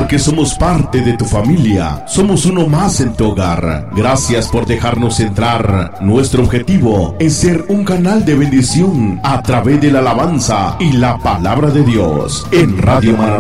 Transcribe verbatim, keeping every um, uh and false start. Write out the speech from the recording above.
porque somos parte de tu familia. Somos uno más en tu hogar. Gracias por dejarnos entrar. Nuestro objetivo es ser un canal de bendición a través de la alabanza y la palabra de Dios en Radio Maranatha.